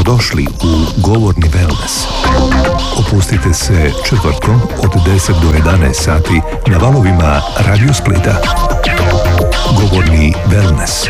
Dobrodošli u Govorni wellness. Opustite se četvrtkom od 10 do 11 sati na valovima Radio Splita. Govorni wellness.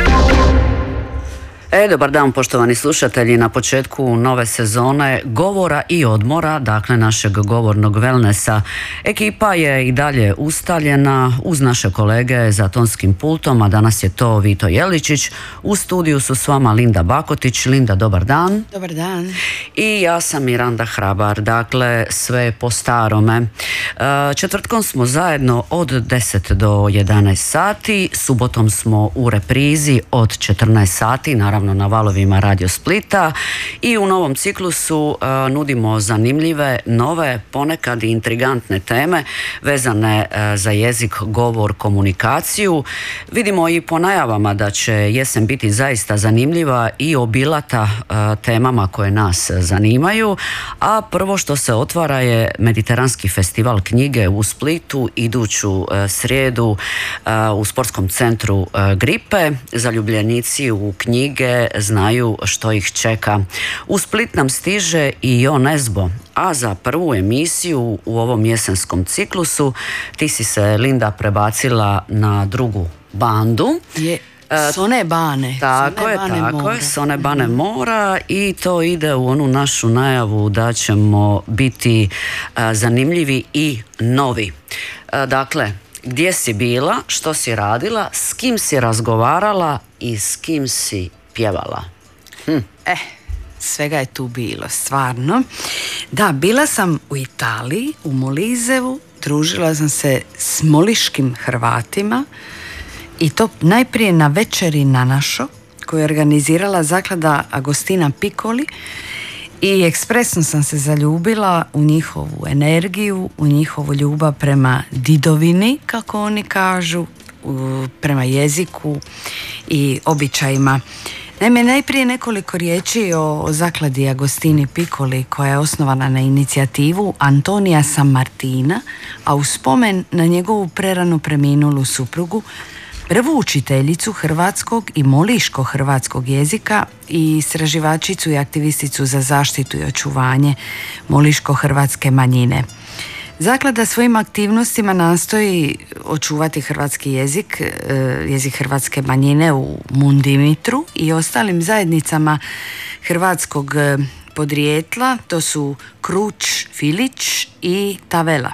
Dobar dan poštovani slušatelji, na početku nove sezone govora i odmora, dakle našeg govornog wellnessa. Ekipa je i dalje ustaljena uz naše kolege za tonskim pultom, a danas je to Vito Jeličić. U studiju su s vama Linda Bakotić. Linda, dobar dan. Dobar dan. I ja sam Miranda Hrabar, dakle sve po starome. Četvrtkom smo zajedno od 10 do 11 sati, subotom smo u reprizi od 14 sati, naravno na valovima Radio Splita, i u novom ciklusu nudimo zanimljive, nove, ponekad i intrigantne teme vezane za jezik, govor, komunikaciju. Vidimo i po najavama da će jesen biti zaista zanimljiva i obilata temama koje nas zanimaju, a prvo što se otvara je Mediteranski festival knjige u Splitu iduću srijedu u sportskom centru Gripe. Zaljubljenici u knjige znaju što ih čeka. U Split nam stiže i Jo Nesbo, a za prvu emisiju u ovom jesenskom ciklusu ti si se, Linda, prebacila na drugu bandu. S one bane. Tako je, s one bane mora, i to ide u onu našu najavu da ćemo biti zanimljivi i novi. Dakle, gdje si bila, što si radila, s kim si razgovarala i s kim si pjevala? Svega je tu bilo, stvarno. Da, bila sam u Italiji, u Molizevu, družila sam se s moliškim Hrvatima, i to najprije na večeri na našo, koju je organizirala zaklada Agostina Piccoli, i ekspresno sam se zaljubila u njihovu energiju, u njihovu ljubav prema didovini, kako oni kažu, prema jeziku i običajima. Naime, najprije nekoliko riječi o zakladi Agostini Piccoli, koja je osnovana na inicijativu Antonija Sammartina, a u spomen na njegovu prerano preminulu suprugu, prvu učiteljicu hrvatskog i moliško-hrvatskog jezika i istraživačicu i aktivisticu za zaštitu i očuvanje moliško-hrvatske manjine. Zaklada svojim aktivnostima nastoji očuvati hrvatski jezik, jezik hrvatske manjine u Mundimitru i ostalim zajednicama hrvatskog podrijetla, to su Kruč, Filić i Tavela.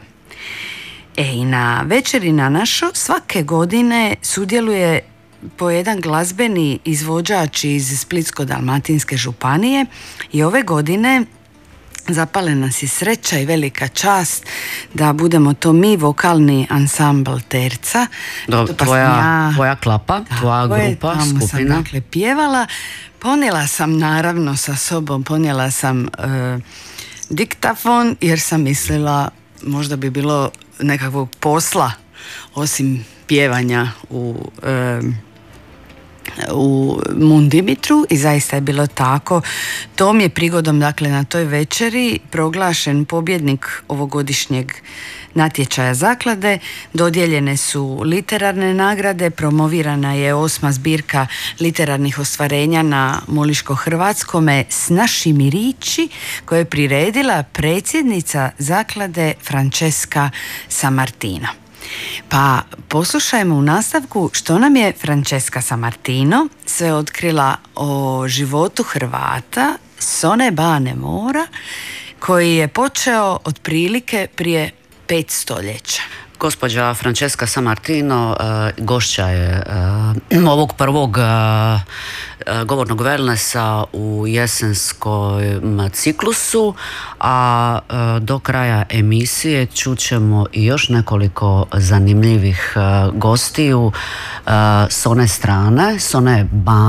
I na večeri na našo svake godine sudjeluje po jedan glazbeni izvođač iz Splitsko-dalmatinske županije, i ove godine zapale nas je sreća i velika čast da budemo to mi, vokalni ansambl Terca. Tvoja klapa, tvoja grupa, skupina. Sam dakle pjevala. Ponijela sam naravno sa sobom, ponijela sam diktafon, jer sam mislila možda bi bilo nekakvog posla osim pjevanja u Mundimitru, i zaista je bilo tako. Tom je prigodom, dakle, na toj večeri proglašen pobjednik ovogodišnjeg natječaja zaklade, dodijeljene su literarne nagrade, promovirana je 8. zbirka literarnih ostvarenja na moliško-hrvatskome S našimi riči, koje je priredila predsjednica zaklade Francesca Sammartino. Pa poslušajmo u nastavku što nam je Francesca Sammartino sve otkrila o životu Hrvata s one bane mora, koji je počeo otprilike prije 5 stoljeća. Gospođa Francesca Sammartino gošća je ovog prvog govornog wellnessa u jesenskom ciklusu, a do kraja emisije čućemo i još nekoliko zanimljivih gostiju s one strane, s one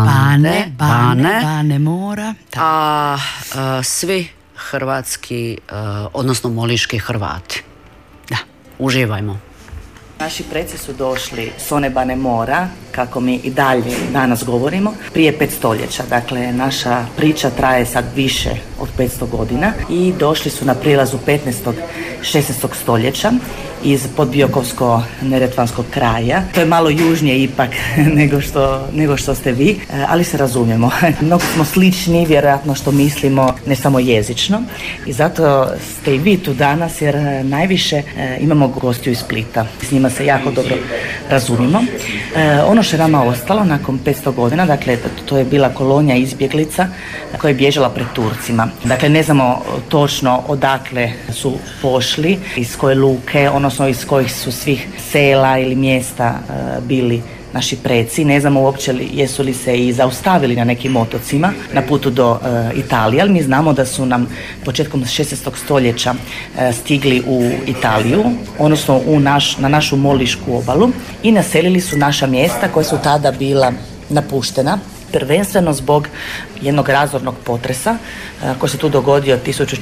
bane mora. A svi hrvatski, odnosno moliški Hrvati. Uživajmo. Naši preci su došli s one bane mora, kako mi i dalje danas govorimo, prije 5 stoljeća. Dakle, naša priča traje sad više od 500 godina i došli su na prilazu 15. 16. stoljeća iz podbiokovsko-neretvanskog kraja. To je malo južnije ipak nego što ste vi, ali se razumijemo. Mnogo smo slični, vjerojatno što mislimo, ne samo jezično. I zato ste i vi tu danas, jer najviše imamo gostiju iz Splita. S njima se jako dobro razumijemo. Ono što je nama ostalo nakon 500 godina, dakle, to je bila kolonija izbjeglica koja je bježala pred Turcima. Dakle, ne znamo točno odakle su pošli, iz koje luke, odnosno iz kojih su svih sela ili mjesta bili naši preci. Ne znamo uopće jesu li se i zaustavili na nekim otocima na putu do Italije, ali mi znamo da su nam početkom 16. stoljeća stigli u Italiju, odnosno na našu Molišku obalu i naselili su naša mjesta koja su tada bila napuštena, prvenstveno zbog jednog razornog potresa koji se tu dogodio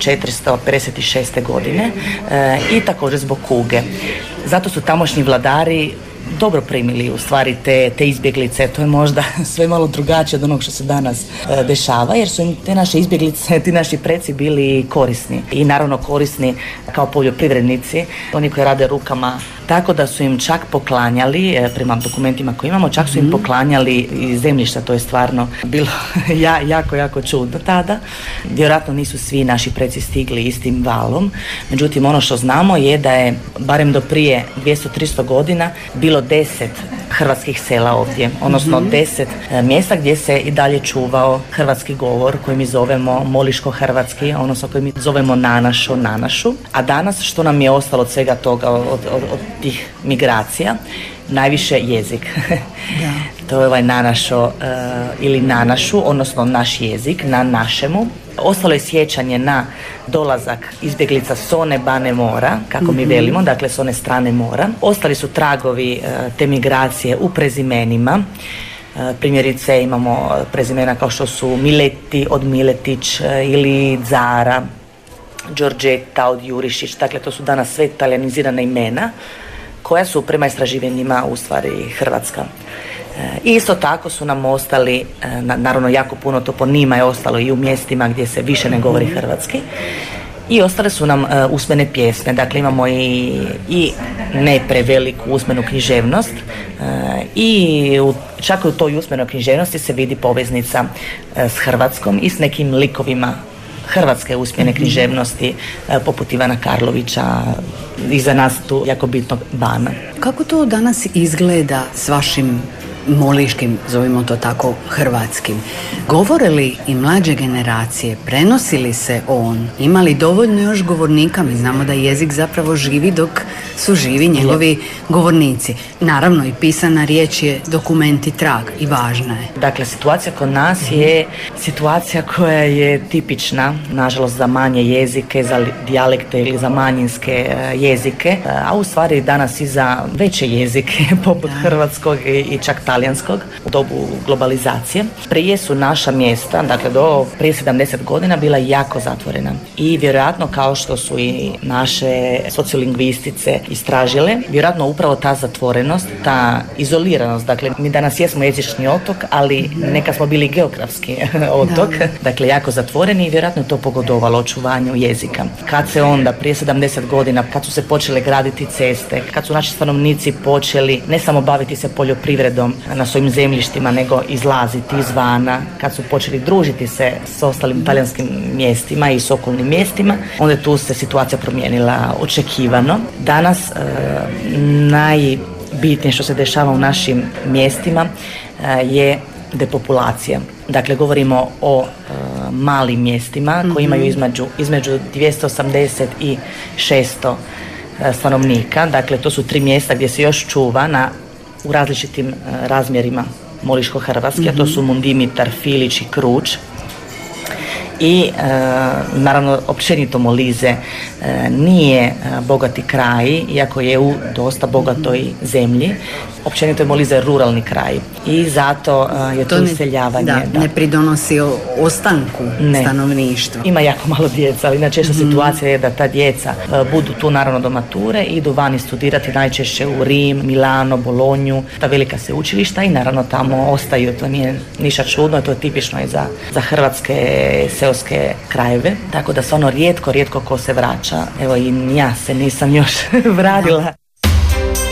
1456. godine i također zbog kuge. Zato su tamošnji vladari dobro primili u stvari te izbjeglice. To je možda sve malo drugačije od onog što se danas dešava, jer su im te naše izbjeglice, ti naši preci bili korisni i naravno korisni kao poljoprivrednici, oni koji rade rukama, tako da su im čak poklanjali, prema dokumentima koje imamo, čak su im poklanjali i zemljišta. To je stvarno bilo jako čudno tada. Vjerojatno nisu svi naši preci stigli istim valom, međutim ono što znamo je da je barem do prije 200-300 godina bilo 10 hrvatskih sela ovdje, odnosno 10 mjesta gdje se i dalje čuvao hrvatski govor koji mi zovemo moliško-hrvatski, odnosno koji mi zovemo nanašu. A danas što nam je ostalo od svega toga, od tih migracija, najviše jezik. Da. To je ovaj nanašo ili nanašu, odnosno naš jezik, na našemu. Ostalo je sjećanje na dolazak izbjeglica s one bane mora, kako mi velimo, dakle s one strane mora. Ostali su tragovi te migracije u prezimenima. Primjerice imamo prezimena kao što su Mileti od Miletić ili Zara, Đorđeta od Jurišić. Dakle, to su danas sve italijanizirana imena koja su prema istraživanjima u stvari hrvatska. Isto tako su nam ostali, naravno jako puno toponima je ostalo i u mjestima gdje se više ne govori hrvatski, i ostale su nam usmene pjesme. Dakle, imamo i ne preveliku usmenu književnost i čak u toj usmenoj književnosti se vidi poveznica s Hrvatskom i s nekim likovima hrvatske usmene književnosti poput Ivana Karlovića i za nas tu jako bitnog Bana. Kako to danas izgleda s vašim moliškim, zovimo to tako, hrvatskim? Govore li i mlađe generacije, prenosi li se on? Ima li dovoljno još govornika? Mi znamo da jezik zapravo živi dok su živi njegovi govornici. Naravno i pisana riječ je dokument i trag i važna je. Dakle, situacija kod nas je situacija koja je tipična, nažalost, za manje jezike, za dijalekte ili za manjinske jezike, a u stvari danas i za veće jezike poput hrvatskog i čak talijanskog u dobu globalizacije. Prije su naša mjesta, dakle do prije 70 godina, bila jako zatvorena. I vjerojatno, kao što su i naše sociolingvistice istražile, vjerojatno upravo ta zatvorenost, ta izoliranost, dakle mi danas jesmo jezični otok, ali nekad smo bili geografski otok, dakle jako zatvoreni, i vjerojatno je to pogodovalo očuvanju jezika. Kad se onda prije 70 godina, kad su se počele graditi ceste, kad su naši stanovnici počeli ne samo baviti se poljoprivredom na svojim zemljištima, nego izlaziti izvana, kad su počeli družiti se s ostalim talijanskim mjestima i s okolnim mjestima, onda je tu se situacija promijenila očekivano. Danas najbitnije što se dešava u našim mjestima je depopulacija. Dakle, govorimo o malim mjestima koji imaju između 280 i 600 stanovnika. Dakle, to su 3 mjesta gdje se još čuva u različitim razmjerima moliško-hrvatski, a to su Mundimitar, Filić i Kruč. I naravno općenito Molise nije bogati kraj, iako je u dosta bogatoj zemlji. općenito je Molise ruralni kraj i zato je to iseljavanje. Ne pridonosi ostanku stanovništva. Ima jako malo djeca, ali često situacija je da ta djeca budu tu naravno do mature, idu vani studirati najčešće u Rim, Milano, Bolonju, ta velika sveučilišta i naravno tamo ostaju. To nije ništa čudno, to je tipično i za hrvatske seoske krajeve, tako da se rijetko ko se vraća. Evo i ja se nisam još vratila.